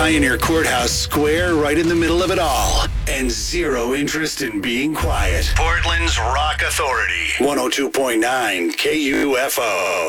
Pioneer Courthouse Square right in the middle of it all. And zero interest in being quiet. Portland's Rock Authority. 102.9 KUFO.